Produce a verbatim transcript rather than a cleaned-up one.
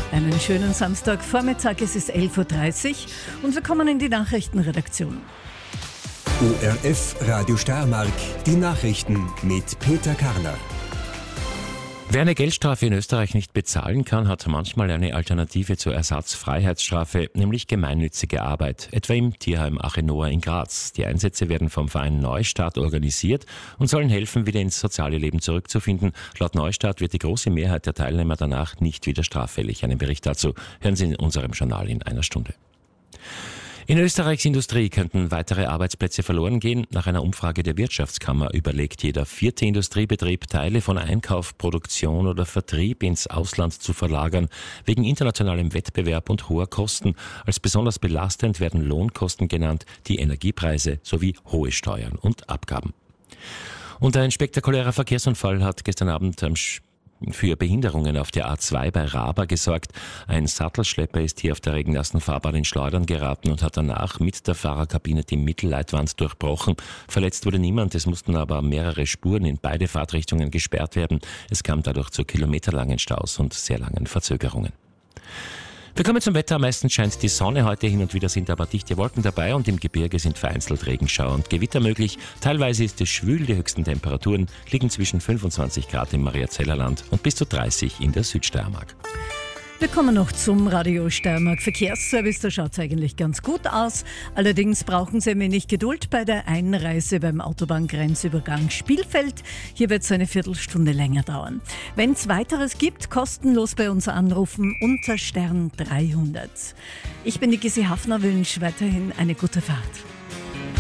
Einen schönen Samstagvormittag, es ist elf Uhr dreißig und wir kommen in die Nachrichtenredaktion. O R F Radio Steiermark, die Nachrichten mit Peter Karner. Wer eine Geldstrafe in Österreich nicht bezahlen kann, hat manchmal eine Alternative zur Ersatzfreiheitsstrafe, nämlich gemeinnützige Arbeit, etwa im Tierheim Achenoa in Graz. Die Einsätze werden vom Verein Neustart organisiert und sollen helfen, wieder ins soziale Leben zurückzufinden. Laut Neustart wird die große Mehrheit der Teilnehmer danach nicht wieder straffällig. Einen Bericht dazu hören Sie in unserem Journal in einer Stunde. In Österreichs Industrie könnten weitere Arbeitsplätze verloren gehen. Nach einer Umfrage der Wirtschaftskammer überlegt jeder vierte Industriebetrieb, Teile von Einkauf, Produktion oder Vertrieb ins Ausland zu verlagern, wegen internationalem Wettbewerb und hoher Kosten. Als besonders belastend werden Lohnkosten genannt, die Energiepreise sowie hohe Steuern und Abgaben. Und ein spektakulärer Verkehrsunfall hat gestern Abend am für Behinderungen auf der A zwei bei Raba gesorgt. Ein Sattelschlepper ist hier auf der regennassen Fahrbahn in Schleudern geraten und hat danach mit der Fahrerkabine die Mittelleitwand durchbrochen. Verletzt wurde niemand, es mussten aber mehrere Spuren in beide Fahrtrichtungen gesperrt werden. Es kam dadurch zu kilometerlangen Staus und sehr langen Verzögerungen. Wir kommen zum Wetter. Meistens scheint die Sonne heute, hin und wieder sind aber dichte Wolken dabei und im Gebirge sind vereinzelt Regenschauer und Gewitter möglich. Teilweise ist es schwül, die höchsten Temperaturen liegen zwischen fünfundzwanzig Grad im Mariazellerland und bis zu dreißig in der Südsteiermark. Wir kommen noch zum Radio Steiermark Verkehrsservice, da schaut es eigentlich ganz gut aus. Allerdings brauchen Sie ein wenig Geduld bei der Einreise beim Autobahngrenzübergang Spielfeld. Hier wird es eine Viertelstunde länger dauern. Wenn es weiteres gibt, kostenlos bei uns anrufen unter Stern dreihundert. Ich bin die Gysi Hafner, wünsche weiterhin eine gute Fahrt.